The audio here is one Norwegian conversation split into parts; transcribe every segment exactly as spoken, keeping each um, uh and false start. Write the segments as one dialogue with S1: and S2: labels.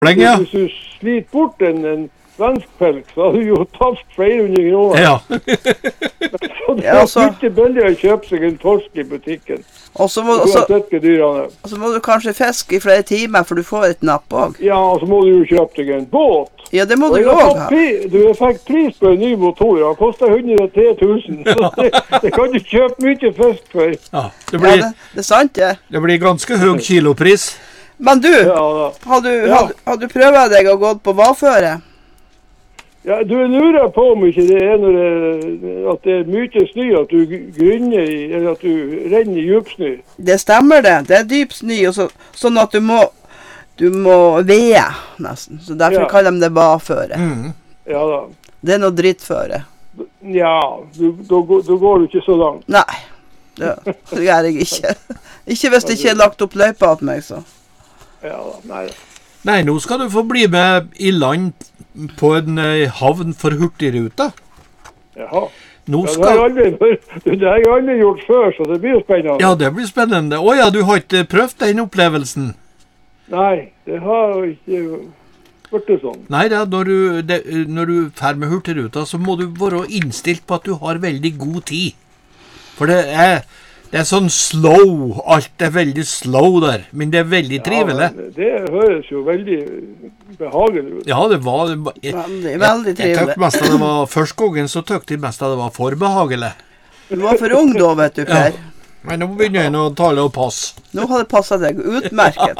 S1: ja.
S2: Hvis du sliter bort en, en svensk pelk, så har du jo tatt flere hundre kroner.
S1: Ja.
S2: Så det
S3: Ja,
S2: er
S3: altså-
S2: mye billigere å kjøpe seg en torsk i butikken.
S3: Og så må, og så,
S2: Uansett hva dyrene er.
S3: og så må du kanskje fiske i flere timer, for du får et napp også.
S2: Ja, og så må du jo kjøpe deg en båt.
S3: Ja, det må
S2: Og
S3: du
S2: jeg
S3: jo
S2: har
S3: også
S2: fått
S3: ha.
S2: pri- Du har fikk pris på en ny motor, den koster hundre og tre tusen. Så det, det kan du kjøpe mye fisk for.
S1: ja. Det,
S3: Ja,
S1: blir,
S3: det, det er sant, det.
S1: det blir ganske høy kilopris.
S3: Men du,
S2: Ja, da.
S3: har du,
S2: Ja.
S3: har, har du prøvet deg å gå på vaføre?
S2: Ja, du lurer på om ikke det er når det, at det er mye snø, at du grunner i, eller at du renner i djupsnø.
S3: Det stemmer det. Det er dyp snø, og så, sånn at du må, du må vede, nesten. Så derfor
S2: Ja.
S3: kaller de det vaføre.
S1: Mm.
S2: Ja da.
S3: Det er noe drittføre.
S2: Ja, du, da, går- da går du ikke så langt.
S3: Nei, det, det gjør jeg ikke. Ikke hvis det ikke er lagt opp løypa til meg, så.
S2: Ja da, nei da.
S1: Nei, nå skal du få bli med i land på en eh, havn for hurtigruta.
S2: Jaha.
S1: Nå
S2: Ja, det, har jeg
S1: skal...
S2: aldri, det har jeg aldri gjort før, så det blir jo spennende.
S1: Ja, det blir spennende. Å ja, du har ikke prøvd den opplevelsen?
S2: Nei, det har jo ikke vært sånn.
S1: Nei da, når du, det, når du fer med hurtigruta, så må du være innstilt på at du har veldig god tid. For det er, det er sånn slow, alt er veldig slow der, men det er veldig trivelig.
S2: Ja, men det høres jo veldig behagelig ut.
S1: Ja, det var... det var- Jeg,
S3: Veldig, veldig
S1: jeg tøkte
S3: trivelig.
S1: mest at det var første gangen, så tøkte jeg mest at det var for behagelig.
S3: Du var for ung da, vet du, Per.
S1: Men nå begynner jeg å tale og passe.
S3: Nå har det passet deg utmerket.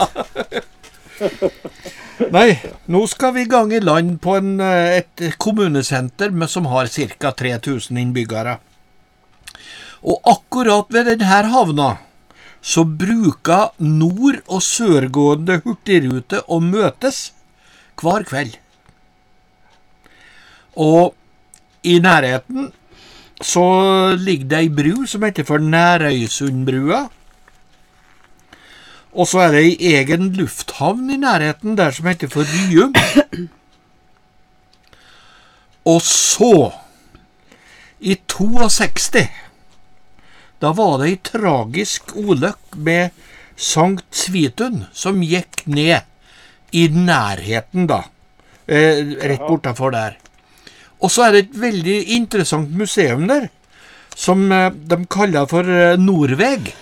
S1: Nei, nå skal vi i gang i land på en, eh, et kommunesenter med, som har ca. tre tusen innbyggere. Og akkurat ved denne havna så bruker nord- og sørgående hurtigrute å møtes hver kveld. Og i nærheten så ligger det ei bru som heter for Nærøysundbrua. Og så er det ei egen lufthavn i nærheten der som heter for Ryum. Og så, i sekstito, da var det ei tragisk ulykk med Sankt Svitun som gikk ned i nærheten da, eh, rett bortenfor der. Og så er det et veldig interessant museum der, som eh, de kaller for eh, Norveg.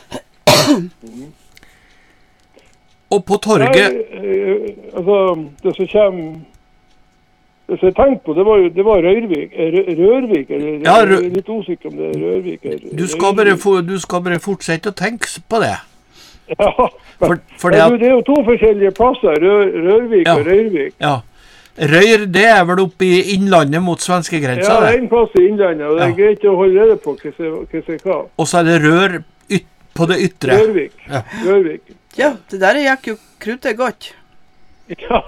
S1: Og på torget...
S2: Nei, eh, altså, det som kommer... Det som jeg tenkte på, det var, jo- det var Rørvik, eh, Rø- Rørvik, eller
S1: Ja,
S2: jeg
S1: Rø-
S2: er litt usikker om det er Rørvik. eller
S1: Du skal, bare
S2: Rørvik.
S1: få, du skal bare fortsette å tenke på det.
S2: Ja, men,
S1: For, for
S2: men
S1: det
S2: du,
S1: at,
S2: det er jo to forskjellige plasser, Rør, Rørvik
S1: Ja.
S2: og Rørvik.
S1: ja, Røyr, det er vel oppe i innlandet mot svenskegrensa,
S2: Ja, det er
S1: det.
S2: en plass i Innlandet, og det er
S1: Ja.
S2: greit å holde rede på hva som er- hva som er hva.
S1: Og så er det rør yt, på det ytre.
S2: Rørvik.
S1: Ja.
S2: Rørvik.
S3: Ja, det der gikk jo kruttet godt.
S2: Ja,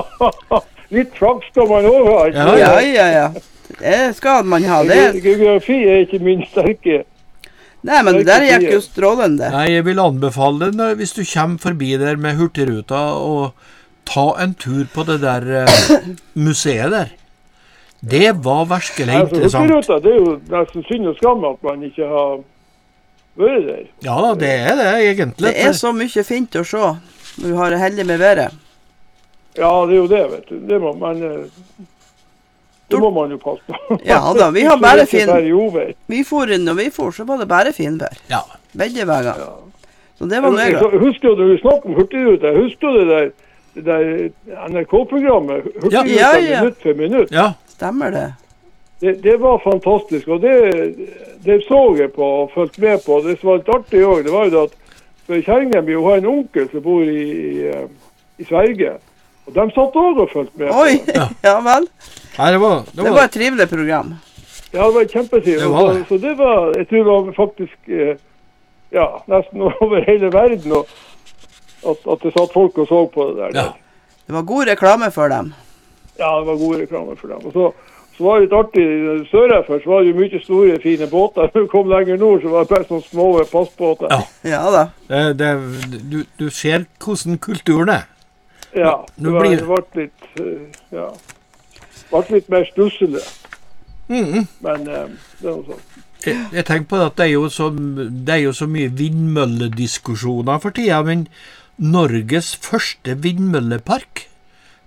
S2: litt flaks skal man også ha. ikke
S1: Ja,
S2: sant?
S3: Ja, ja, ja. Det skal man ha. Det.
S2: Geografi er ikke min sterke.
S3: Nei, men det der gikk jo strålende.
S1: Nei, jeg vil anbefale deg, når- hvis du kommer forbi der med hurtigruta, å ta en tur på det der eh, museet der. Det var virkelig
S2: Altså,
S1: interessant.
S2: Hurtigruta, det er jo nesten synd og skam at man ikke har vært der.
S1: Ja da, det er det egentlig.
S3: Det er så mye fint å se når du har det heldig med været.
S2: Ja, det er jo det, vet du. Det må man, eh, det må man jo passe på.
S3: Ja da, vi har
S2: Så
S3: bare
S2: det er ikke
S3: fin...
S2: bare i uvær.
S3: Vi for inn, og vi for, så var det bare finvær.
S1: Ja.
S3: Begge veier.
S2: Ja.
S3: Så det var
S2: Jeg-
S3: mega.
S2: jeg Husker du du snakket om Hurtigruta? Husker du det der, det der N R K-programmet? Hurtigruta
S3: Ja, ja.
S2: minutt for minutt.
S1: Ja.
S3: Stemmer det?
S2: Det, det var fantastisk, og det, det så jeg på og fulgte med på. Det som var litt artig også, det var jo det at for Kjerringhem jo har en onkel som bor i, i, eh, i Sverige. Og de satt også og fulgte med
S3: Oi,
S2: på.
S1: Ja.
S3: ja vel.
S1: Nei, det var... Det
S3: Det var
S1: var
S3: et trivelig program.
S2: Ja, det var kjempefint.
S1: Det var det.
S2: Så, så det var, jeg tror det var faktisk, eh, ja, nesten over hele verden, og at, at det satt folk og så på det der.
S1: ja.
S3: Det var god reklame for dem.
S2: Ja, det var gode reklamer for dem. Og så, så var det litt artig, sørafør så var det jo mye store, fine båter. Når du kom lenger nord, så var det bare sånne små passbåter.
S1: Ja.
S3: Ja da.
S1: Det, det, du, du ser hvordan kulturen er.
S2: Ja,
S1: Nå
S2: det, var,
S1: blir-
S2: det ble litt, eh, ja, det ble litt mer stusselig.
S1: Mm.
S2: Men eh, det er noe sånt.
S1: Jeg, jeg tenker på at det er, jo så, det er jo så mye vindmøllediskusjoner for tida, men Norges første vindmøllepark